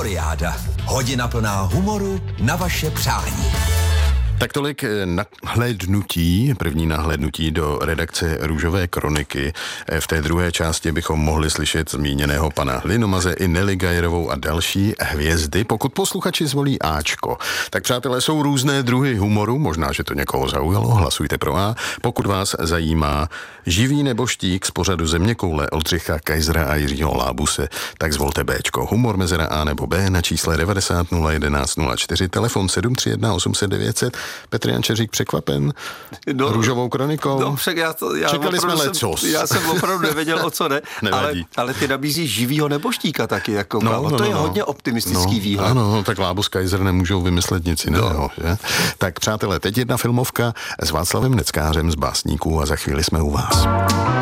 Humoriáda. Hodina plná humoru na vaše přání. Tak tolik první nahlédnutí do redakce Růžové kroniky. V té druhé části bychom mohli slyšet zmíněného pana Hlinomaze i Nelly Gajerovou a další hvězdy. Pokud posluchači zvolí Ačko, tak přátelé, jsou různé druhy humoru, možná, že to někoho zaujalo, hlasujte pro A. Pokud vás zajímá živý nebo štík z pořadu Zeměkoule Oldřicha Kaisera a Jiřího Lábuse, tak zvolte Bčko. Humor mezera A nebo B na čísle 90 011 04, telefon 731 800 900. Petr Jančeřík překvapen Růžovou kronikou? No, Čekali jsme lecos. Já jsem opravdu nevěděl, o co jde, ale ty nabízí živýho nebožtíka taky, jako to je hodně optimistický výhled. Ano, tak Lábus Kaiser nemůžou vymyslet nic jiného, že? Tak přátelé, teď jedna filmovka s Václavem Neckářem z Básníků a za chvíli jsme u vás.